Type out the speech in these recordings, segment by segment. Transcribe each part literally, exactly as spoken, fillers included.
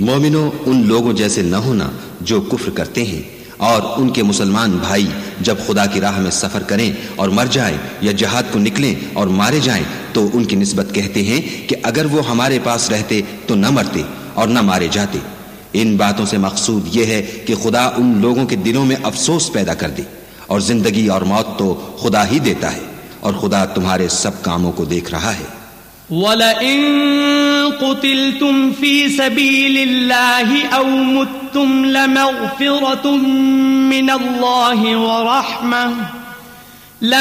مومنوں ان لوگوں جیسے نہ ہونا جو کفر کرتے ہیں، اور ان کے مسلمان بھائی جب خدا کی راہ میں سفر کریں اور مر جائیں یا جہاد کو نکلیں اور مارے جائیں تو ان کی نسبت کہتے ہیں کہ اگر وہ ہمارے پاس رہتے تو نہ مرتے اور نہ مارے جاتے۔ ان باتوں سے مقصود یہ ہے کہ خدا ان لوگوں کے دلوں میں افسوس پیدا کر دے، اور زندگی اور موت تو خدا ہی دیتا ہے، اور خدا تمہارے سب کاموں کو دیکھ رہا ہے۔ وَلَئِن قُتِلْتُمْ فِي سَبِيلِ اللَّهِ أَوْ مُتْتُمْ لَمَغْفِرَةٌ مِّنَ اللَّهِ وَرَحْمَةٌ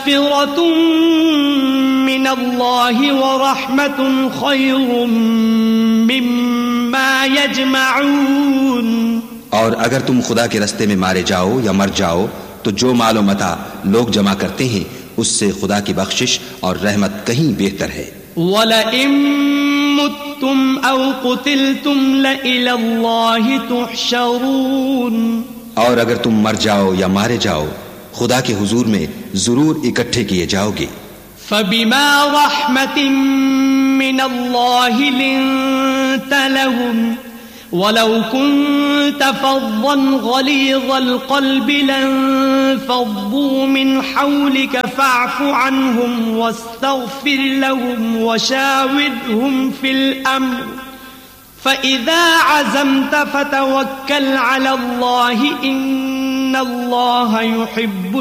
لَمَغْفِرَةٌ مِّنَ اللَّهِ وَرَحْمَةٌ خَيْرٌ مِّمَّا يَجْمَعُونَ۔ اور اگر تم خدا کے رستے میں مارے جاؤ یا مر جاؤ تو جو مال و متاع لوگ جمع کرتے ہیں اس سے خدا کی بخشش اور رحمت کہیں بہتر ہے۔ وَلَئِن مُتُّمْ أَوْ قُتِلْتُمْ لَإِلَى اللَّهِ تُحْشَرُونَ۔ اور اگر تم مر جاؤ یا مارے جاؤ خدا کے حضور میں ضرور اکٹھے کیے جاؤ گے۔ فَبِمَا رَحْمَةٍ مِّنَ اللَّهِ لِنتَ لَهُمْ وَلَوْ كُنْتَ فَظًّا غَلِيظَ الْقَلْبِ لَانفَضُّوا مِنْ حَوْلِكَ فَاعْفُ عَنْهُمْ وَاسْتَغْفِرْ لَهُمْ وَشَاوِرْهُمْ فِي الْأَمْرِ فَإِذَا عَزَمْتَ فَتَوَكَّلْ عَلَى اللَّهِ إِنَّ اللَّهَ يُحِبُّ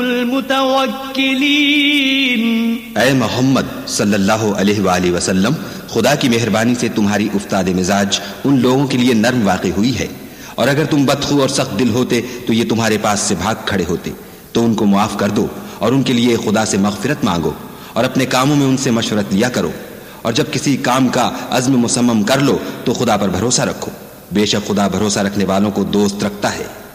الْمُتَوَكِّلِينَ۔ اے محمد صلی اللہ علیہ وآلہ وسلم، خدا کی مہربانی سے تمہاری افتاد مزاج ان لوگوں کے لیے نرم واقع ہوئی ہے، اور اگر تم بدخو اور سخت دل ہوتے تو یہ تمہارے پاس سے بھاگ کھڑے ہوتے، تو ان کو معاف کر دو اور ان کے لیے خدا سے مغفرت مانگو، اور اپنے کاموں میں ان سے مشورت لیا کرو، اور جب کسی کام کا عزم مصمم کر لو تو خدا پر بھروسہ رکھو، بے شک خدا بھروسہ رکھنے والوں کو دوست رکھتا ہے۔